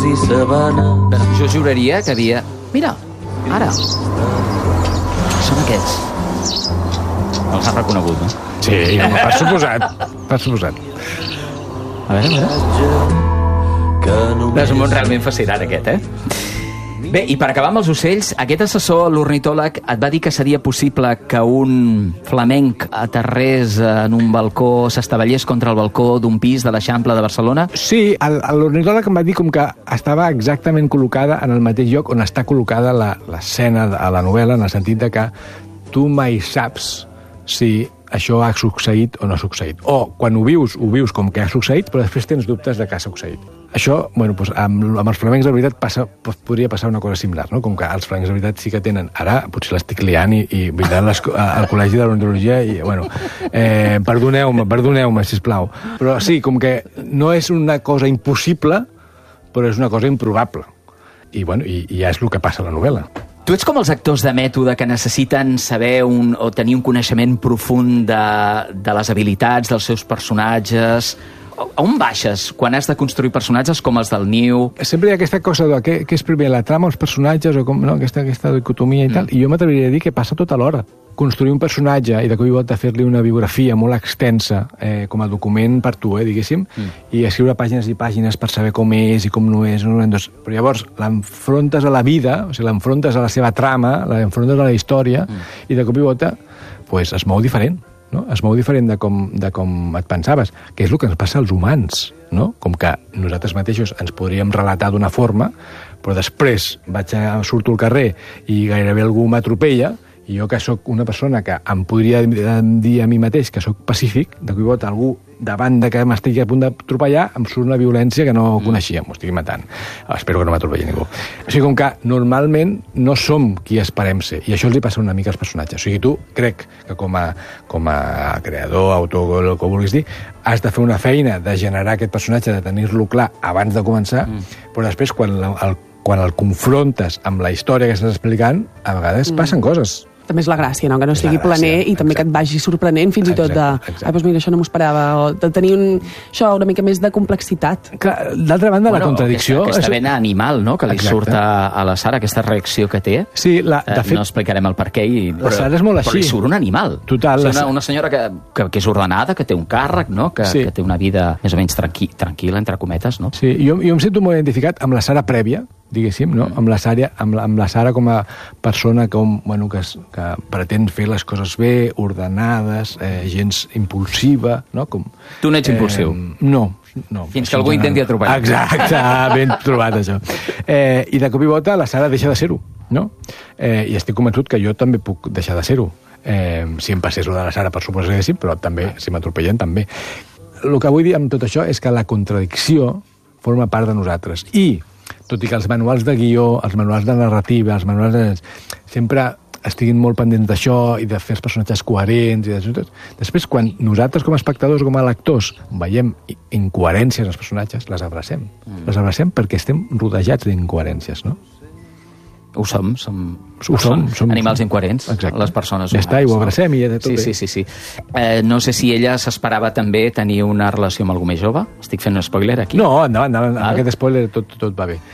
i sabanes. Però jo juraria que havia... Mira, ara. Són aquests. Els has reconegut, no? Sí, home, per suposat. Per suposat. A veure. És un món realment fascinant, aquest, Bé, i per acabar amb els ocells, aquest assessor, l'ornitòleg, et va dir que seria possible que un flamenc aterrés en un balcó, s'estavellés contra el balcó d'un pis de l'Eixample de Barcelona? Sí, l'ornitòleg em va dir com que estava exactament col·locada en el mateix lloc on està col·locada l'escena a la novel·la, en el sentit de que tu mai saps si això ha succeït o no ha succeït. O, quan ho vius com que ha succeït, però després tens dubtes de que ha succeït. Això, bueno, doncs, amb els flamencs de veritat podria passar una cosa similar, no? Com que els flamencs de veritat sí que tenen... Ara potser l'estic liant i vindran al Col·legi de l'Ornitologia i, bueno, perdoneu-me, sisplau. Però sí, com que no és una cosa impossible, però és una cosa improbable. I, bueno, i ja és el que passa a la novel·la. Tu ets com els actors de mètode que necessiten saber o tenir un coneixement profund de les habilitats dels seus personatges. A on baixes quan has de construir personatges com els del Niu? Sempre hi ha aquesta cosa de què és primer, la trama o els personatges, o com, no? aquesta dicotomia i tal, i jo m'atreviria a dir que passa tot alhora. Construir un personatge i de cop i volta fer-li una biografia molt extensa com a document per tu, diguéssim, i escriure pàgines i pàgines per saber com és i com no és. Però llavors l'enfrontes a la vida, o sigui, l'enfrontes a la seva trama, l'enfrontes a la història, i de cop i volta pues, es mou diferent. No? Es mou diferent de com et pensaves, que és el que ens passa als humans, no? Com que nosaltres mateixos ens podríem relatar d'una forma, però després surto al carrer i gairebé algú m'atropella, i jo que sóc una persona que em podria dir a mi mateix que sóc pacífic, de cop i volta algú davant de que m'estigui a punt d'atropellar em surt una violència que no coneixia, m'ho estigui matant. Espero que no m'atropelli ningú. O sigui, com que normalment no som qui esperem ser, i això els hi passa una mica als personatges. O sigui, tu crec que com a creador, autor, el que vulguis dir, has de fer una feina de generar aquest personatge, de tenir-lo clar abans de començar, però després quan el confrontes amb la història que estàs explicant, a vegades passen coses. També és la gràcia, no? Que no sigui planer i també que et vagi sorprenent fins i tot de... doncs mira, això no m'ho esperava, o de tenir una mica més de complexitat. D'altra banda, la contradicció... Aquesta vena animal, no?, que li surt a la Sara, aquesta reacció que té. Sí, de fet... No explicarem el per què, la Sara és molt així. Però li surt un animal. Total. Una senyora que és ordenada, que té un càrrec, no?, que té una vida més o menys tranquil·la, entre cometes, no? Sí, jo em sento molt identificat amb la Sara prèvia, diguéssim, no? Amb la Sara com a persona que pretén fer les coses bé, ordenades, gens impulsiva, no? Tu no ets impulsiu? No. Fins que algú intenti atropellar. Exacte, ben trobat això. I de cop i volta la Sara deixa de ser-ho, no? I estic convençut que jo també puc deixar de ser-ho. Si em passés lo de la Sara, per suposar que sí, però també, si m'atropellen, també. El que vull dir amb tot això és que la contradicció forma part de nosaltres. I tot i que els manuals de guió, els manuals de narrativa, els manuals sempre estiguin molt pendents d'això i de fer els personatges coherents i tot. Després, quan nosaltres com a espectadors o com a lectors veiem incoherències als personatges, les abracem. Les abracem perquè estem rodejats d'incoherències, no? Ho som animals incoherents, exacte. Les persones humanes. Ja està, i ho abracem i ja té tot bé. Sí. No sé si ella s'esperava també tenir una relació amb algú més jove. Estic fent un spoiler aquí. No, endavant. Amb aquest spoiler tot va bé.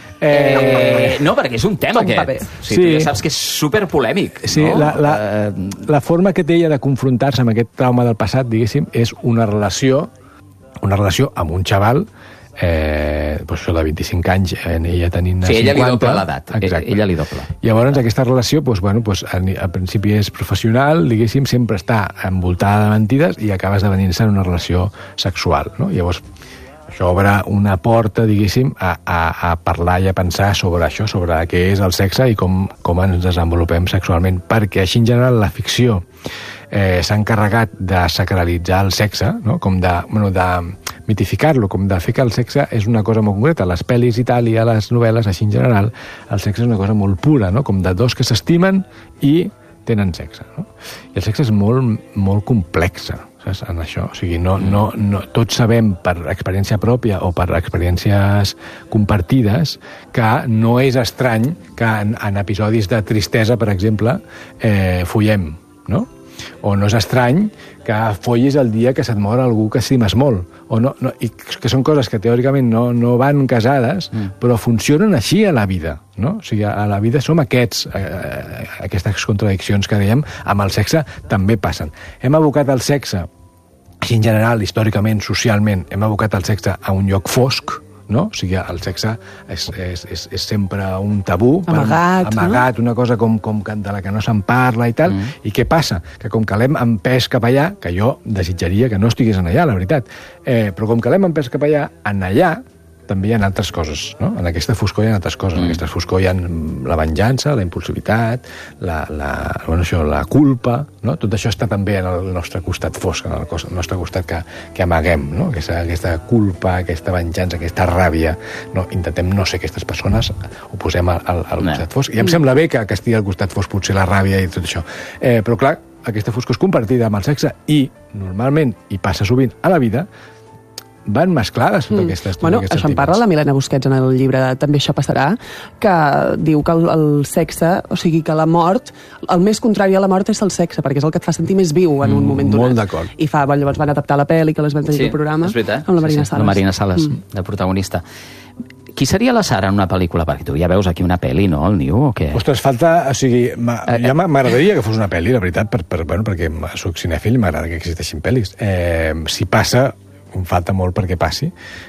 No, perquè és un tema aquest. Tu ja saps que és superpolèmic. Sí, no? La forma que té ella de confrontar-se amb aquest trauma del passat, diguéssim, és una relació amb un xaval això de 25 anys, ella tenint 50... Sí, ella li doble l'edat. Ella li doble. Llavors, aquesta relació, al principi és professional, diguéssim, sempre està envoltada de mentides i acaba esdevenint-se en una relació sexual, no? Llavors, això obre una porta, diguéssim, a parlar i a pensar sobre això, sobre què és el sexe i com ens desenvolupem sexualment, perquè així en general la ficció s'ha encarregat de sacralitzar el sexe, no? Com de mitificar-lo, com de fer que el sexe és una cosa molt concreta. Les pel·lis i tal, i a les novel·les, així en general, el sexe és una cosa molt pura, no? Com de dos que s'estimen i tenen sexe, no? I el sexe és molt, molt complex, saps, en això. O sigui, no, tots sabem per experiència pròpia o per experiències compartides que no és estrany que en episodis de tristesa, per exemple, follem, no? O no és estrany que follis el dia que se't mor algú que estimes molt. O no, i que són coses que teòricament no van casades, però funcionen així a la vida. No? O sigui, a la vida som aquestes contradiccions que dèiem, amb el sexe també passen. Hem abocat el sexe, així en general, històricament, socialment, hem abocat el sexe a un lloc fosc, no? O sigui, el sexe és sempre un tabú, amagat, no? Una cosa com de la que no se'n parla i tal. I què passa? Que com que l'hem empès cap allà, que jo desitjaria que no estigués en allà, la veritat, però com que l'hem empès cap allà, en allà també hi ha altres coses, no? En aquesta foscor hi ha altres coses. En aquesta foscor hi ha la venjança, la impulsivitat, la culpa, no? Tot això està també en el nostre costat fosc, en el nostre costat que amaguem, no? Aquesta culpa, aquesta venjança, aquesta ràbia. No? Intentem no ser aquestes persones, ho posem al costat fosc. I em sembla bé que estigui al costat fosc potser la ràbia i tot això. Però clar, aquesta foscor és compartida amb el sexe i, normalment, i passa sovint a la vida, van mesclades totes aquestes això en parla la Milena Busquets en el llibre També això passarà, que diu que el sexe, o sigui que la mort, el més contrari a la mort és el sexe, perquè és el que et fa sentir més viu en un moment donat. Molt d'acord. I llavors van adaptar la pel·li, que les van tenir al programa, amb la Marina Sales. La Marina Sales, de protagonista. Qui seria la Sara en una pel·lícula? Perquè tu ja veus aquí una pel·li, no, el Niu, o què? Ostres, falta... O sigui, ja m'agradaria que fos una pel·li, la veritat, perquè soc cinèfil i m'agrada que existeixin pel·lis. Si passa, em falta molt perquè passi,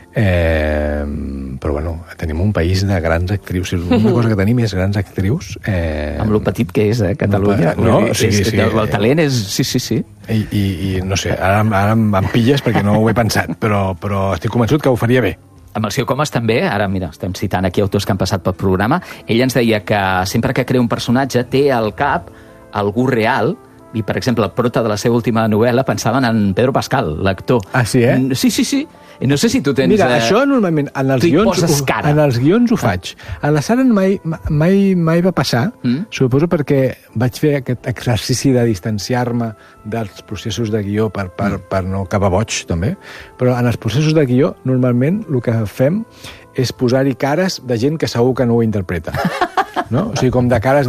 però bueno, tenim un país de grans actrius. Una cosa que tenim és grans actrius. Amb lo petit que és, Catalunya. No? Sí. El talent és... Sí. I no sé, ara em pilles perquè no ho he pensat, però estic convençut que ho faria bé. Amb el Sio Comas també, ara mira, estem citant aquí autors que han passat pel programa, ell ens deia que sempre que crea un personatge té al cap algú real, i, per exemple, el prota de la seva última novel·la pensaven en Pedro Pascal, l'actor. Ah, sí, eh? Sí. I no sé si tu tens... Mira, això normalment en els guions ho faig. A la Sara mai va passar, suposo perquè vaig fer aquest exercici de distanciar-me dels processos de guió per no acabar boig, també, però en els processos de guió, normalment, el que fem és posar-hi cares de gent que segur que no ho interpreta. No? O sigui, com de cares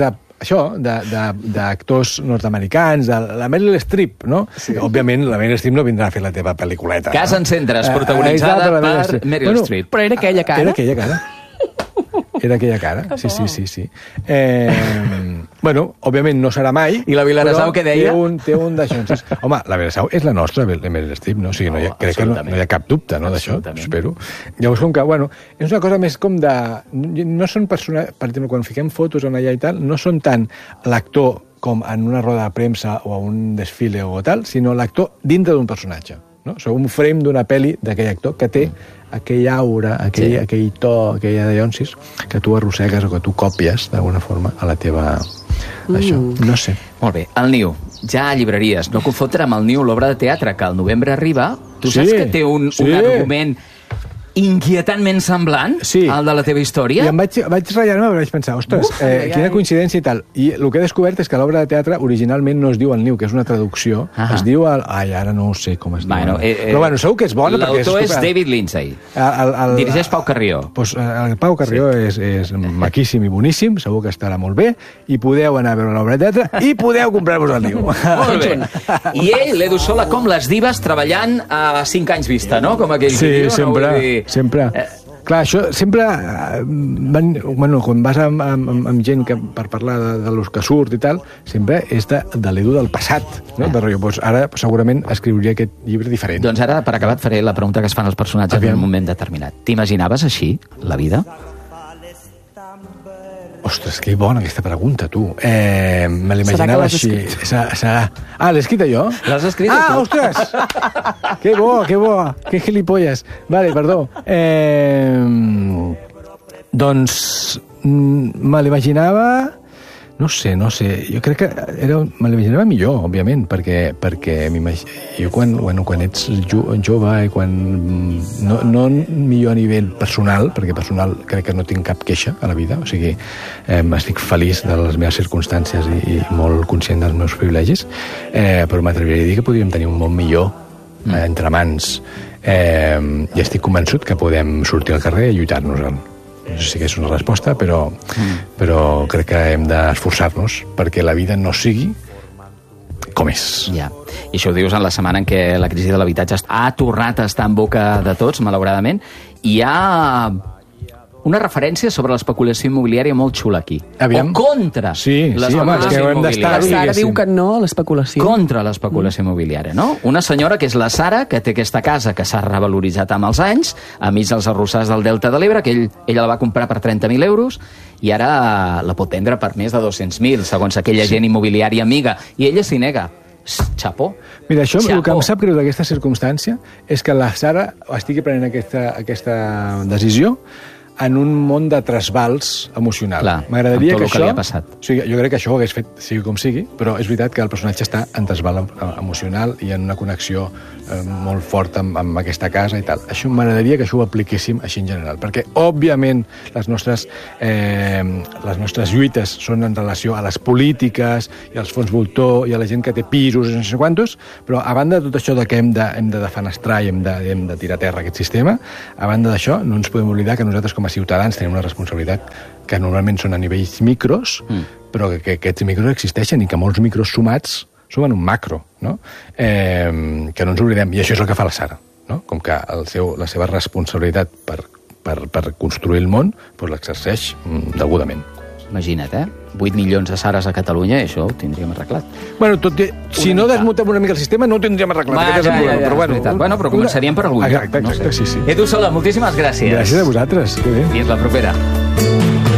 d'actors nord-americans, de la Meryl Streep, no? Sí. Òbviament, la Meryl Streep no vindrà a fer la teva pel·lículeta. Casa en Cendres, protagonitzada per Meryl Streep. Però era aquella cara. Era aquella cara, sí. Bueno, òbviament no serà mai. I la Vilarsau què deia? Té un d'això. Home, la Vilarsau és la nostra, la Meryl Streep, no? O sigui, crec que no hi ha cap dubte, no, d'això, espero. Llavors, com que, bueno, és una cosa més com de... No són persones... Per exemple, quan fiquem fotos en allà i tal, no són tant l'actor com en una roda de premsa o a un desfile o tal, sinó l'actor dintre d'un personatge. No? O un frame d'una pel·li d'aquell actor que té aquell aura, aquell to, aquella deonsis, que tu arrossegues o que tu còpies d'alguna forma a la teva... Això, no sé. Molt bé, el Niu, ja a llibreries, no confondre amb el Niu l'obra de teatre, que al novembre arriba. Tu saps que té un argument inquietantment semblant al de la teva història? I em vaig ratllar-me, vaig pensar, ostres, quina coincidència i tal. I el que he descobert és que l'obra de teatre originalment no es diu El Niu, que és una traducció, es diu ara no ho sé com es diu. Però bueno, segur que és bona. L'autor és David Lindsay. Dirigeix Pau Carrió. El Pau Carrió és maquíssim i boníssim, segur que estarà molt bé, i podeu anar a veure l'obra de teatre i podeu comprar-vos El Niu. Molt bé. I ell, l'Edu Sola, com les divas, treballant a 5 anys vista, no? Com aquell vídeo. Sí, sempre. Clar, això sempre... quan vas amb gent per parlar de los que surt i tal, sempre és de l'Edu del passat, no? Doncs ara segurament escriuria aquest llibre diferent. Doncs ara, per acabar, et faré la pregunta que es fan els personatges en un moment determinat. T'imaginaves així, la vida? Ostres, que bona aquesta pregunta, tu. Me l'imaginava així. L'he escrita jo? L'has escrita tu? Ostres! Que bo, que gilipolles. Vale, perdó. Doncs me l'imaginava... No sé. Jo crec que me l'imaginava millor, òbviament, perquè jo quan ets jove i quan... No millor a nivell personal, perquè personal crec que no tinc cap queixa a la vida, o sigui, estic feliç de les meves circumstàncies i molt conscient dels meus privilegis, però m'atreviria a dir que podríem tenir un món millor entre mans, i estic convençut que podem sortir al carrer i lluitar-nos-en. No sé si és una resposta, però crec que hem d'esforçar-nos perquè la vida no sigui com és. Ja. I això ho dius en la setmana en què la crisi de l'habitatge ha tornat a estar en boca de tots, malauradament. Hi ha una referència sobre l'especulació immobiliària molt xula aquí. Aviam. O contra l'especulació immobiliària. La Sara diu que no a l'especulació. Contra l'especulació immobiliària, no? Una senyora que és la Sara, que té aquesta casa que s'ha revaloritzat amb els anys, a mig dels arrossars del Delta de l'Ebre, que ella la va comprar per 30.000 euros i ara la pot vendre per més de 200.000, segons aquella gent immobiliària amiga. I ella s'hi nega. Xapó. Mira, això el que em sap greu d'aquesta circumstància és que la Sara estigui prenent aquesta decisió en un món de trasbals emocional. M'agradaria que això... Que li ha passat. O sigui, jo crec que això ho hagués fet, sigui com sigui, però és veritat que el personatge està en trasbal emocional i en una connexió molt forta amb aquesta casa i tal. Això m'agradaria que això ho apliquéssim així en general, perquè, òbviament, les nostres lluites són en relació a les polítiques i als fons voltor i a la gent que té pisos i no sé quantos, però a banda de tot això de que hem de defenestrar i hem de tirar a terra aquest sistema, a banda d'això, no ens podem oblidar que nosaltres com a ciutadans tenim una responsabilitat que normalment són a nivells micros, però que aquests micros existeixen i que molts micros sumats sumen un macro, no? Que no ens oblidem, i això és el que fa la Sara, no? Com que la seva responsabilitat per construir el món l'exerceix degudament. Imagina't, 8 milions de Sares a Catalunya, i això ho tindríem arreglat. Bueno, si no desmuntem una mica el sistema, no ho tindríem arreglat. Però començaríem per algun lloc. Exacte, sí. Edu Sola, moltíssimes gràcies. Gràcies a vosaltres. Fins la propera.